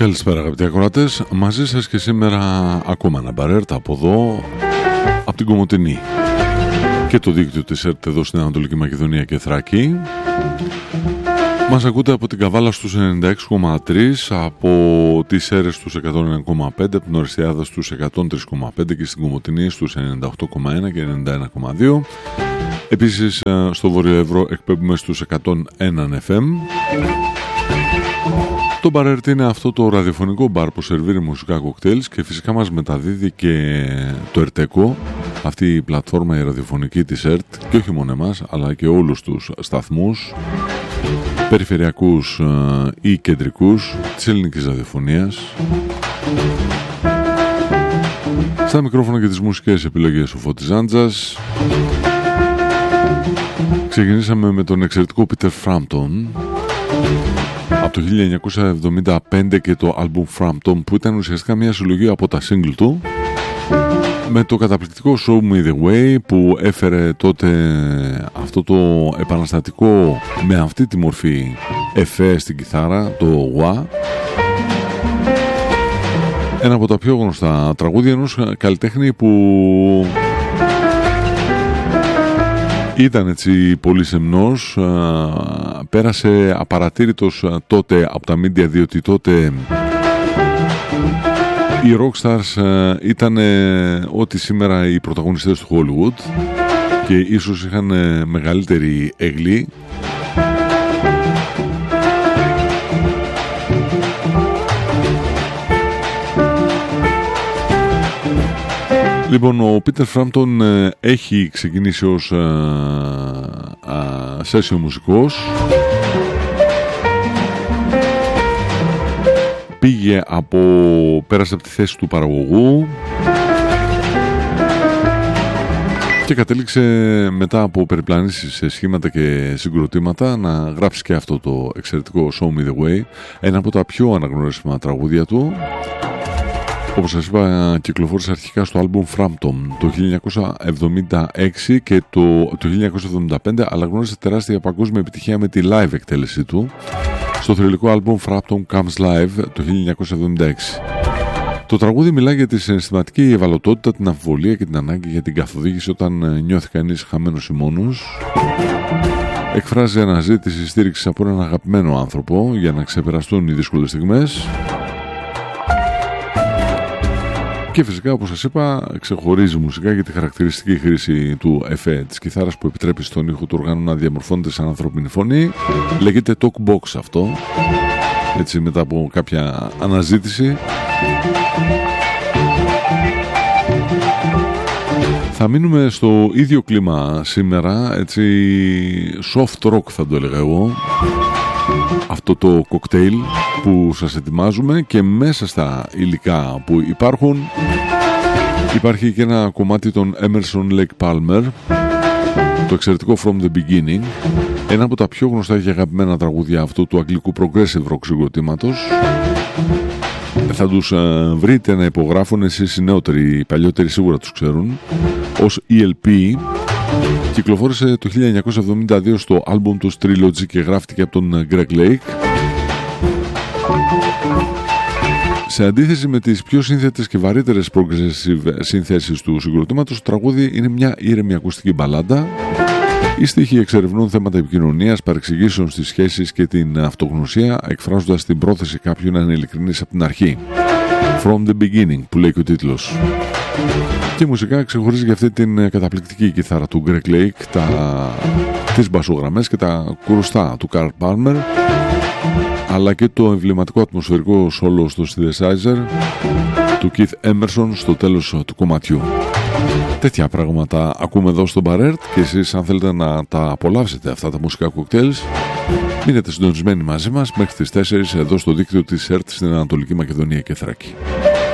Καλησπέρα αγαπητοί ακροατές, μαζί σας και σήμερα ακόμα ένα μπαρέρτ από εδώ, από την Κομοτηνή και το δίκτυο της ΕΡΤ εδώ στην Ανατολική Μακεδονία και Θράκη. Μας ακούτε από την Καβάλα στους 96,3, από τις Σέρρες στους 101,5, από την Οριστιάδα στους 103,5 και στην Κομοτηνή στους 98,1 και 91,2. Επίσης στο Βόρειο Ευρώ εκπέμπουμε στους 101 FM. Το μπαρέρτ είναι αυτό το ραδιοφωνικό μπαρ που σερβίρει μουσικά κοκτέιλς και φυσικά μας μεταδίδει και το ΕΡΤΕΚΟ, αυτή η πλατφόρμα η ραδιοφωνική της ΕΡΤ, και όχι μόνο εμάς αλλά και όλους τους σταθμούς περιφερειακούς ή κεντρικούς της ελληνικής ραδιοφωνίας. Στα μικρόφωνα και τις μουσικές επιλογές ο Φώτης Ζάντζας. Ξεκινήσαμε με τον εξαιρετικό Peter Frampton από το 1975 και το album Frampton, που ήταν ουσιαστικά μια συλλογή από τα single του, με το καταπληκτικό Show Me The Way που έφερε τότε αυτό το επαναστατικό με αυτή τη μορφή εφέ στην κιθάρα, το wah. Ένα από τα πιο γνωστά τραγούδια ενός καλλιτέχνη που ήταν έτσι πολύ σεμνός, πέρασε απαρατήρητος τότε από τα media, διότι τότε οι rockstars ήταν ό,τι σήμερα οι πρωταγωνιστές του Hollywood και ίσως είχαν μεγαλύτερη αιγλή. Λοιπόν, ο Peter Frampton έχει ξεκινήσει ως session μουσικός. Πέρασε από τη θέση του παραγωγού και κατέληξε μετά από περιπλανήσεις σε σχήματα και συγκροτήματα να γράψει και αυτό το εξαιρετικό Show Me The Way, ένα από τα πιο αναγνωρίσιμα τραγούδια του. Όπως σας είπα, κυκλοφόρησε αρχικά στο album Frampton το 1976 και το 1975, αλλά γνώρισε τεράστια παγκόσμια επιτυχία με τη live εκτέλεση του στο θρυλικό album Frampton Comes Live το 1976. Το τραγούδι μιλάει για τη συναισθηματική ευαλωτότητα, την αμφιβολία και την ανάγκη για την καθοδήγηση όταν νιώθει κανείς χαμένος ή μόνος. Εκφράζει αναζήτηση στήριξη από έναν αγαπημένο άνθρωπο για να ξεπεραστούν οι δύσκολες στιγμές. Και φυσικά, όπως σας είπα, ξεχωρίζει μουσικά για τη χαρακτηριστική χρήση του εφέ της κιθάρας που επιτρέπει στον ήχο του οργάνου να διαμορφώνεται σαν ανθρώπινη φωνή. Λέγεται talk box αυτό, έτσι μετά από κάποια αναζήτηση. Θα μείνουμε στο ίδιο κλίμα σήμερα, έτσι soft rock θα το έλεγα εγώ, αυτό το κοκτέιλ που σας ετοιμάζουμε, και μέσα στα υλικά που υπάρχουν υπάρχει και ένα κομμάτι των Emerson Lake Palmer, το εξαιρετικό From The Beginning, ένα από τα πιο γνωστά και αγαπημένα τραγούδια αυτού του αγγλικού progressive rock συγκροτήματος. Θα τους βρείτε να υπογράφουν, εσείς οι νεότεροι, οι παλιότεροι σίγουρα τους ξέρουν, ως ELP. Κυκλοφόρησε το 1972 στο άλμπουμ του Trilogy και γράφτηκε από τον Greg Lake. Σε αντίθεση με τις πιο σύνθετες και βαρύτερες progressive συνθέσεις του συγκροτήματος, το τραγούδι είναι μια ήρεμη ακουστική μπαλάντα. Οι στίχοι εξερευνούν θέματα επικοινωνίας, παρεξηγήσεων στις σχέσεις και την αυτογνωσία, εκφράζοντας την πρόθεση κάποιου να είναι ειλικρινής από την αρχή. From the Beginning, που λέει και ο τίτλος. Και μουσικά ξεχωρίζει για αυτή την καταπληκτική κιθάρα του Greg Lake, τις μπασογραμμές και τα κρουστά του Carl Palmer, αλλά και το εμβληματικό ατμοσφαιρικό σόλο στο synthesizer του Keith Emerson στο τέλος του κομματιού. Τέτοια πράγματα ακούμε εδώ στο Μπαρέρτ, και εσείς αν θέλετε να τα απολαύσετε αυτά τα μουσικά κοκτέιλς, μείνετε συντονισμένοι μαζί μας μέχρι τις 4 εδώ στο δίκτυο της ΕΡΤ στην Ανατολική Μακεδονία και Θράκη.